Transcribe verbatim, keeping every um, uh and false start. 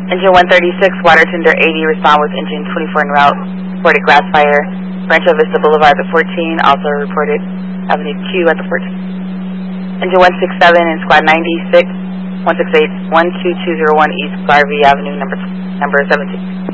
Engine one thirty-six, water tender eighty, respond with engine twenty-four en route. Reported grass fire. Rancho Vista Boulevard at the fourteen, also reported Avenue Q at the fourteen. Engine one sixty-seven and squad ninety-six, one six eight, one two two zero one East Garvey Avenue, number number seventeen.